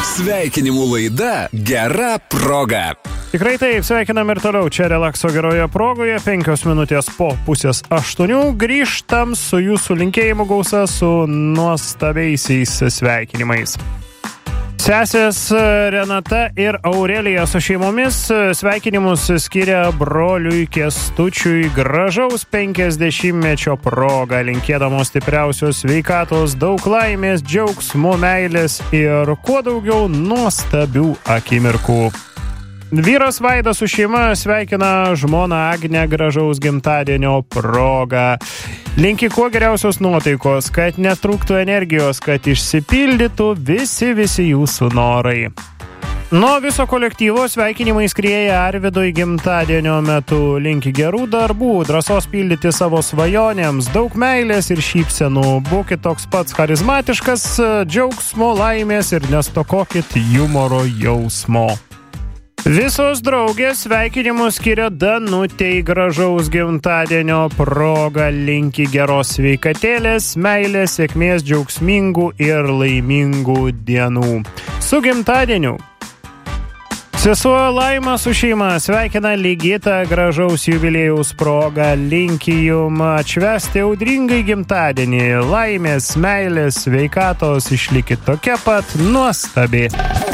Sveikinimų laida Gera proga. Tikrai taip, sveikinam ir toliau. Čia Relakso geroje progoje, 5 minutės po 7:30. Grįžtam su jūsų linkėjimų gausa, su nuostabiaisiais sveikinimais. Sesės Renata ir Aurelija su šeimomis sveikinimus skiria broliui Kęstučiui gražaus 50-mečio progą, linkėdamos stipriausios sveikatos, daug laimės, džiaugsmo, meilės ir kuo daugiau nuostabių akimirkų. Vyras Vaidas su šeima sveikina žmoną Agnę gražaus gimtadienio progą. Linki kuo geriausios nuotaikos, kad netrūktų energijos, kad išsipildytų visi jūsų norai. Nuo viso kolektyvo sveikinimai skrieja Arvidui gimtadienio metu. Linki gerų darbų, drąsos pildyti savo svajonėms, daug meilės ir šypsenų. Būkit toks pats charizmatiškas, džiaugsmo, laimės ir nestokokit humoro jausmo. Visos draugės sveikinimus skiria Danutei gražaus gimtadienio proga, linki geros sveikatėlės, meilės, sėkmės, džiaugsmingų ir laimingų dienų. Su gimtadieniu! Sesuo Laima su šeima sveikina Ligitą gražaus jubiliejaus proga, linki jum atšvęsti audringai gimtadienį, laimės, meilės, sveikatos, išlikit tokia pat nuostabi.